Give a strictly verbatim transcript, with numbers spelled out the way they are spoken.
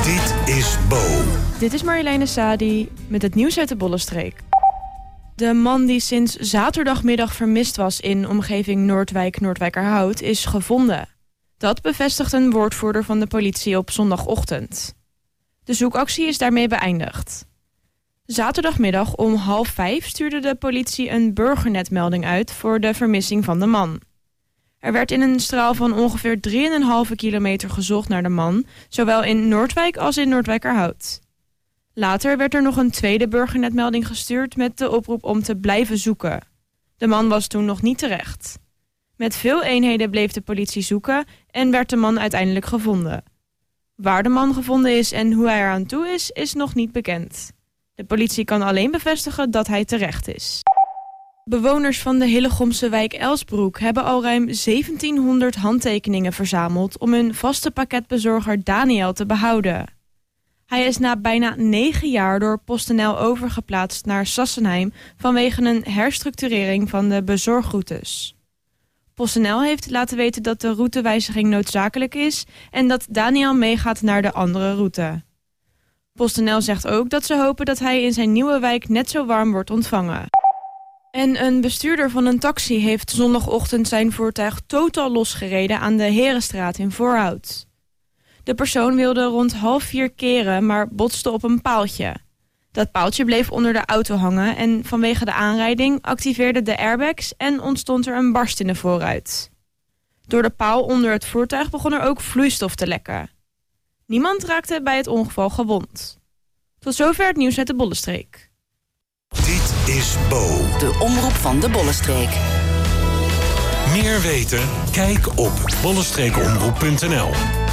Dit is Bo. Dit is Marjoleine Sadi met het nieuws uit de Bollenstreek. De man die sinds zaterdagmiddag vermist was in omgeving Noordwijk-Noordwijkerhout is gevonden. Dat bevestigt een woordvoerder van de politie op zondagochtend. De zoekactie is daarmee beëindigd. Zaterdagmiddag om half vijf stuurde de politie een burgernetmelding uit voor de vermissing van de man. Er werd in een straal van ongeveer drie komma vijf kilometer gezocht naar de man, zowel in Noordwijk als in Noordwijkerhout. Later werd er nog een tweede burgernetmelding gestuurd met de oproep om te blijven zoeken. De man was toen nog niet terecht. Met veel eenheden bleef de politie zoeken en werd de man uiteindelijk gevonden. Waar de man gevonden is en hoe hij eraan toe is, is nog niet bekend. De politie kan alleen bevestigen dat hij terecht is. Bewoners van de Hillegomse wijk Elsbroek hebben al ruim zeventienhonderd handtekeningen verzameld om hun vaste pakketbezorger Daniel te behouden. Hij is na bijna negen jaar door PostNL overgeplaatst naar Sassenheim vanwege een herstructurering van de bezorgroutes. PostNL heeft laten weten dat de routewijziging noodzakelijk is en dat Daniel meegaat naar de andere route. PostNL zegt ook dat ze hopen dat hij in zijn nieuwe wijk net zo warm wordt ontvangen. En een bestuurder van een taxi heeft zondagochtend zijn voertuig totaal losgereden aan de Herenstraat in Voorhout. De persoon wilde rond half vier keren, maar botste op een paaltje. Dat paaltje bleef onder de auto hangen en vanwege de aanrijding activeerden de airbags en ontstond er een barst in de voorruit. Door de paal onder het voertuig begon er ook vloeistof te lekken. Niemand raakte bij het ongeval gewond. Tot zover het nieuws uit de Bollenstreek. Dit is Bo. De omroep van de Bollenstreek. Meer weten? Kijk op bollenstreekomroep punt n l.